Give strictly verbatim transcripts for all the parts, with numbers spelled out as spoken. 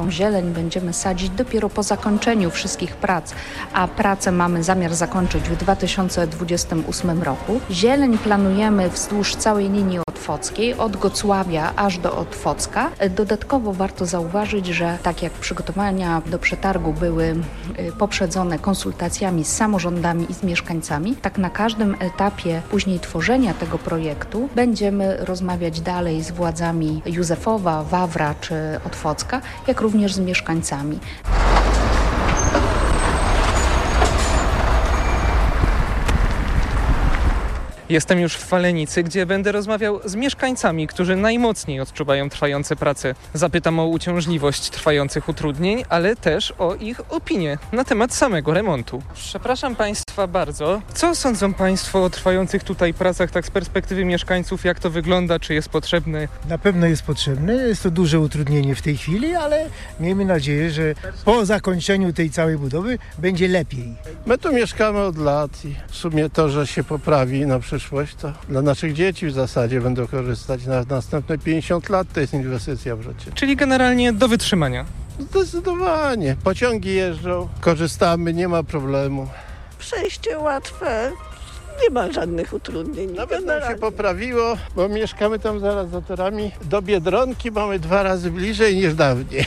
tą zieleń będziemy sadzić dopiero po zakończeniu wszystkich prac, a pracę mamy zamiar zakończyć w dwa tysiące dwudziestym ósmym roku. Zieleń planujemy wzdłuż całej linii otwockiej, od Gocławia aż do Otwocka. Dodatkowo warto zauważyć, że tak jak przygotowania do przetargu były poprzedzone konsultacjami z samorządami i z mieszkańcami, tak na każdym etapie później tworzenia tego projektu będziemy rozmawiać dalej z władzami Józefowa, Wawra czy Otwocka, jak również z mieszkańcami. Jestem już w Falenicy, gdzie będę rozmawiał z mieszkańcami, którzy najmocniej odczuwają trwające prace. Zapytam o uciążliwość trwających utrudnień, ale też o ich opinię na temat samego remontu. Przepraszam Państwa bardzo. Co sądzą Państwo o trwających tutaj pracach, tak z perspektywy mieszkańców? Jak to wygląda? Czy jest potrzebne? Na pewno jest potrzebne. Jest to duże utrudnienie w tej chwili, ale miejmy nadzieję, że po zakończeniu tej całej budowy będzie lepiej. My tu mieszkamy od lat i w sumie to, że się poprawi na przyszłość, to dla naszych dzieci w zasadzie będą korzystać na następne pięćdziesiąt lat. To jest inwestycja w życie. Czyli generalnie do wytrzymania. Zdecydowanie. Pociągi jeżdżą, korzystamy, nie ma problemu. Przejście łatwe, nie ma żadnych utrudnień. Nawet nam się poprawiło, bo mieszkamy tam zaraz za torami. Do Biedronki mamy dwa razy bliżej niż dawniej.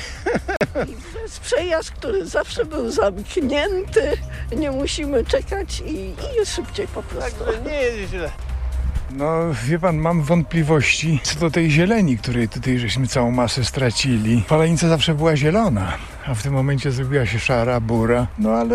I jest przejazd, który zawsze był zamknięty, nie musimy czekać i, i jest szybciej po prostu. Także nie jest źle. No wie pan, mam wątpliwości co do tej zieleni, której tutaj żeśmy całą masę stracili. Falenica zawsze była zielona, a w tym momencie zrobiła się szara, bura. No ale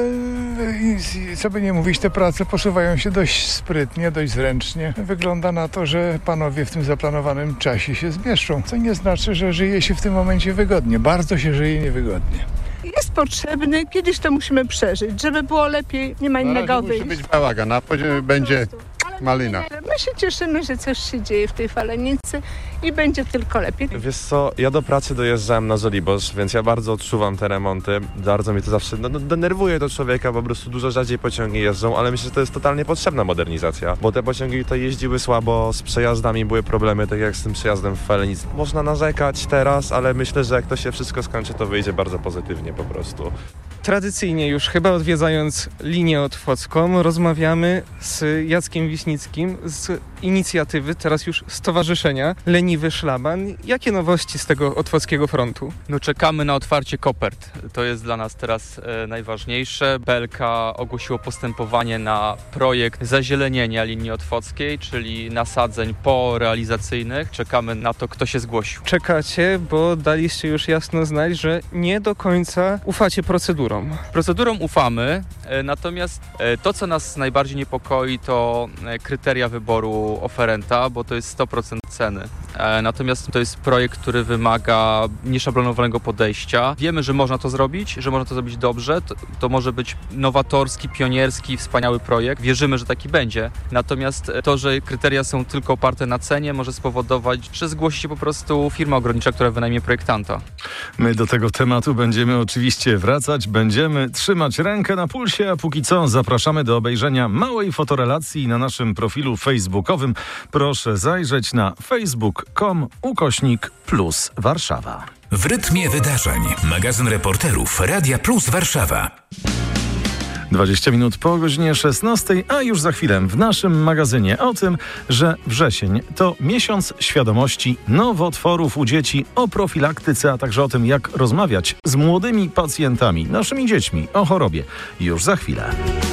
i, i, co by nie mówić, te prace posuwają się dość sprytnie, dość zręcznie. Wygląda na to, że panowie w tym zaplanowanym czasie się zmieszczą, co nie znaczy, że żyje się w tym momencie wygodnie. Bardzo się żyje niewygodnie. Jest potrzebny, kiedyś to musimy przeżyć, żeby było lepiej, nie ma innego wyjścia. Musi być bałagan, a później będzie malina. My się cieszymy, że coś się dzieje w tej Falenicy i będzie tylko lepiej. Wiesz co, ja do pracy dojeżdżałem na Żoliborz, więc ja bardzo odczuwam te remonty. Bardzo mnie to zawsze no, no, denerwuje do człowieka, po prostu dużo rzadziej pociągi jeżdżą, ale myślę, że to jest totalnie potrzebna modernizacja, bo te pociągi tutaj jeździły słabo, z przejazdami były problemy, tak jak z tym przejazdem w Falenicy. Można narzekać teraz, ale myślę, że jak to się wszystko skończy, to wyjdzie bardzo pozytywnie po prostu. Tradycyjnie już chyba odwiedzając linię otwocką rozmawiamy z Jackiem Wiśnickim z inicjatywy, teraz już stowarzyszenia Leniwy Szlaban. Jakie nowości z tego otwockiego frontu? No czekamy na otwarcie kopert. To jest dla nas teraz e, najważniejsze. B L K ogłosiło postępowanie na projekt zazielenienia linii otwockiej, czyli nasadzeń porealizacyjnych. Czekamy na to, kto się zgłosił. Czekacie, bo daliście już jasno znać, że nie do końca ufacie procedurom. Procedurom ufamy, e, natomiast e, to, co nas najbardziej niepokoi, to e, kryteria wyboru oferenta, bo to jest sto procent ceny. E, natomiast to jest projekt, który wymaga nieszablonowanego podejścia. Wiemy, że można to zrobić, że można to zrobić dobrze. To, to może być nowatorski, pionierski, wspaniały projekt. Wierzymy, że taki będzie. Natomiast to, że kryteria są tylko oparte na cenie, może spowodować, że zgłosi się po prostu firma ogrodnicza, która wynajmie projektanta. My do tego tematu będziemy oczywiście wracać. Będziemy trzymać rękę na pulsie, a póki co zapraszamy do obejrzenia małej fotorelacji na naszym profilu facebookowym. Proszę zajrzeć na facebook kropka com ukośnik plus Warszawa. W rytmie wydarzeń. Magazyn reporterów Radia Plus Warszawa. dwadzieścia minut po godzinie szesnastej, a już za chwilę w naszym magazynie o tym, że wrzesień to miesiąc świadomości nowotworów u dzieci, o profilaktyce, a także o tym, jak rozmawiać z młodymi pacjentami, naszymi dziećmi, o chorobie. Już za chwilę.